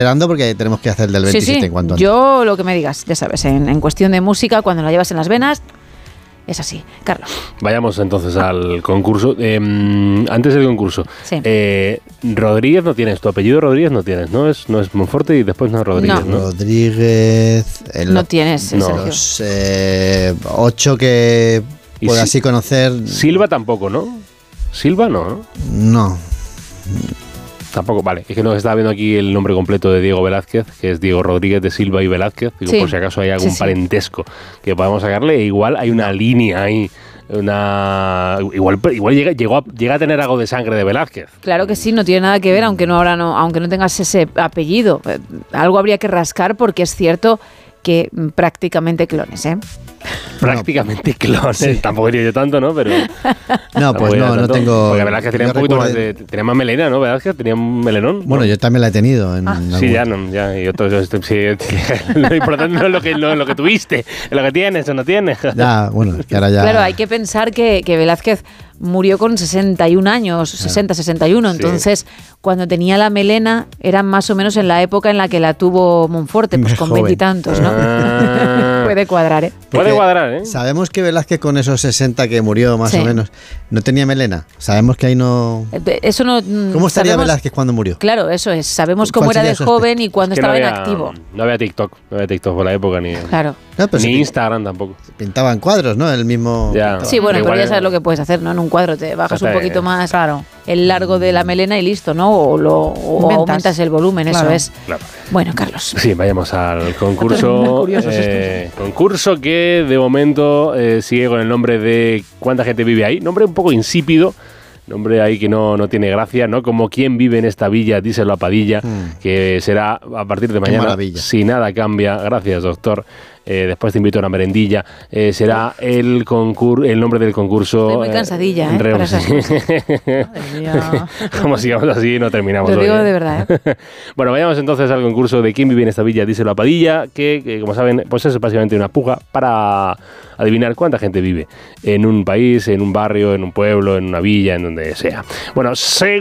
Esperando porque tenemos que hacer del 27 en cuanto antes. Yo lo que me digas, ya sabes, en cuestión de música, cuando la llevas en las venas, es así. Carlos. Vayamos entonces al concurso. Antes del concurso, Sí. Rodríguez no tienes, tu apellido Rodríguez no tienes, ¿no? Es Monforte y después no es Rodríguez, ¿no? Rodríguez. No tienes, no. Sergio. Los 8 que Y puedo si- así conocer. Silva tampoco, ¿no? Silva no. No. Tampoco, vale. Es que nos estaba viendo aquí el nombre completo de Diego Velázquez, que es Diego Rodríguez de Silva y Velázquez. Digo, Sí. por si acaso hay algún Sí, sí. parentesco que podamos sacarle. E igual hay una línea ahí. Igual llega a tener algo de sangre de Velázquez. Claro que sí, no tiene nada que ver, aunque no tengas ese apellido. Algo habría que rascar porque es cierto que prácticamente clones, ¿eh? Prácticamente clones. Tampoco diría yo tanto, ¿no? Pero No, pues no, no tengo. Porque Velázquez tenía un yo poquito más recuerdo- tenía más melena, ¿no? Velázquez tenía un melenón. Bueno, ¿no? yo también la he tenido. Sí, ya. Y otros, sí, lo importante no es lo que tuviste, es lo que tienes o no tienes. Ya, bueno, que ahora ya. Claro, hay que pensar que Velázquez murió con 61 años, 60, 61. Sí. Entonces, cuando tenía la melena, era más o menos en la época en la que la tuvo Monforte, pues Más con joven. veintitantos, ¿no? Ah. Puede cuadrar, ¿eh? Puede Porque cuadrar, ¿eh? Sabemos que Velázquez con esos 60 que murió más Sí. o menos, no tenía melena. Sabemos que ahí no. Eso no. ¿Cómo estaría sabemos- Velázquez cuando murió? Claro, eso es. Sabemos cómo ¿Cuál era de sería su joven y cuándo Es que estaba no en había- activo. No había TikTok por la época, ni Claro. No, pero ni se Instagram tampoco. pintaban cuadros, ¿no? El mismo. Ya. Sí, bueno, Igual pero ya es- sabes lo que puedes hacer, ¿no? En un cuadro te bajas Está un poquito bien. más el largo de la melena y listo, ¿no? O Inventas. aumentas el volumen, Claro. eso es. Claro. Bueno, Carlos. Sí, vayamos al concurso. Muy curiosos estos. Concurso que de momento sigue con el nombre de ¿cuánta gente vive ahí? Nombre un poco insípido. Nombre ahí que no tiene gracia, ¿no? Como ¿quién vive en esta villa? Díselo a Padilla, que será a partir de Qué mañana, maravilla. si nada cambia. Gracias, doctor. Después te invito a una merendilla. Será el nombre del concurso. Estoy muy cansadilla, para esas Madre mía. Como sigamos así, no terminamos Lo hoy, digo ¿eh? de verdad, ¿eh? Bueno, vayamos entonces al concurso de ¿quién vive en esta villa? Díselo a Padilla, que como saben, pues es básicamente una puja para adivinar cuánta gente vive en un país, en un barrio, en un pueblo, en una villa, en donde sea. Bueno,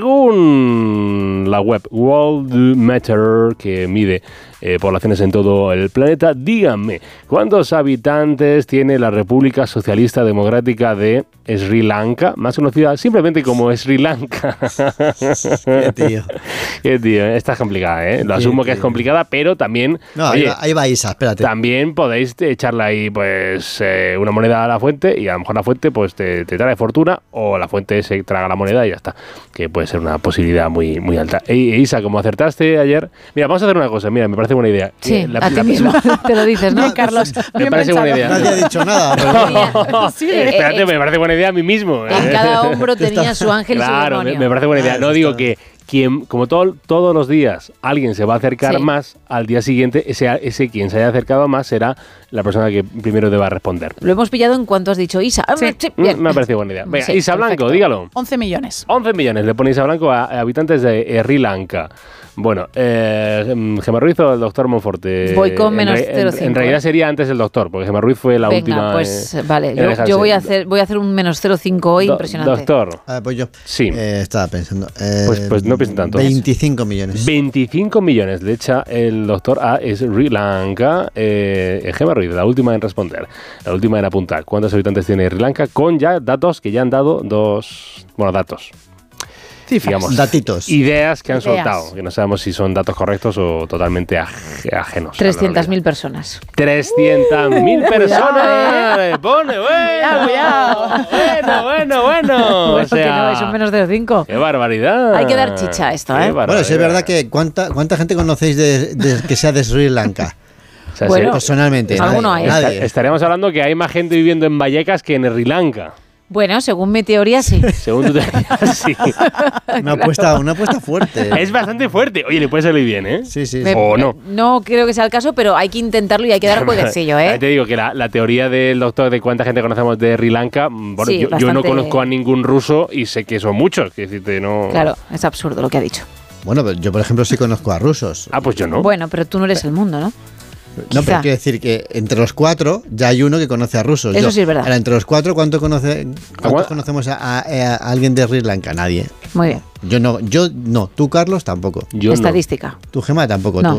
según la web World Meter, que mide poblaciones en todo el planeta, díganme, ¿cuántos habitantes tiene la República Socialista Democrática de Sri Lanka, más conocida simplemente como Sri Lanka? Qué tío. Qué tío, esta es complicada, ¿eh? Lo asumo que es complicada, pero también, No, oye, ahí va Isa, espérate. también podéis echarle ahí pues una moneda a la fuente y a lo mejor la fuente pues te trae fortuna o la fuente se traga la moneda y ya está, que puede ser una posibilidad muy, muy alta. Isa, como acertaste ayer, mira, vamos a hacer una cosa, mira, me parece buena idea. Sí, a ti mismo te lo dices, ¿no, Carlos? Me parece buena idea. Nadie ha dicho nada. pero- Sí, Espérate, me parece buena idea a mí mismo. En cada hombro tenía su ángel y su Claro, demonio. me parece buena idea. Ah, No eso digo está que quien, como todos los días alguien se va a acercar Sí. más, al día siguiente ese quien se haya acercado más será la persona que primero deba responder. Lo hemos pillado en cuanto has dicho Isa. Ah, Sí. bien. Me ha parecido buena idea. Venga, Sí, Isa perfecto. Blanco, dígalo. 11 millones. 11 millones le pone Isa Blanco a habitantes de Sri Lanka. Bueno, Gemma Ruiz o el doctor Monforte. Voy con menos en 0,5, En realidad sería antes el doctor, porque Gemma Ruiz fue la Venga, última. pues vale. en Yo alejarse. voy a hacer un menos 0,5 hoy impresionante. Doctor, Pues yo. Sí. Estaba pensando. Pues no piensen tanto. 25 millones. 25 millones le echa el doctor a Sri Lanka. Gemma Ruiz, la última en responder, la última en apuntar. ¿Cuántos habitantes tiene Sri Lanka? Con ya datos que ya han dado datos. Cifras. Digamos, Datitos. ideas que han Ideas. soltado, que no sabemos si son datos correctos o totalmente ajenos. 300.000 personas. 300.000 personas. Le pone, bueno. O Bueno, que no, sea, es un menos 0,5. qué barbaridad. Hay que dar chicha a esto, Qué ¿eh? Bueno, sí es barbaridad. verdad que ¿cuánta gente conocéis que sea de Sri Lanka? O sea, Bueno, Personalmente. alguno hay. Nadie. estaríamos hablando que hay más gente viviendo en Vallecas que en Sri Lanka. Bueno, según mi teoría, sí. Según tu teoría, sí. Una apuesta fuerte. Es bastante fuerte. Oye, le puede salir bien, ¿eh? Sí, sí. Me- sí. O no. No creo que sea el caso, pero hay que intentarlo y hay que dar jueguecillo, Te ¿eh? digo que la teoría del doctor de cuánta gente conocemos de Sri Lanka, bueno, Sí, yo no bastante. conozco a ningún ruso y sé que son muchos. Que decirte, no. Claro, es absurdo lo que ha dicho. Bueno, pero yo por ejemplo sí conozco a rusos. Ah, pues yo no. Bueno, pero tú no eres el mundo, ¿no? No, quizá. pero quiero decir que entre los cuatro ya hay uno que conoce a rusos. Eso sí es verdad. Ahora, entre los cuatro, ¿cuántos ¿Cuál? conocemos a alguien de Sri Lanka? Nadie. Muy bien. Yo no, tú Carlos tampoco. Yo no. Estadística. Tú Gemma tampoco. No.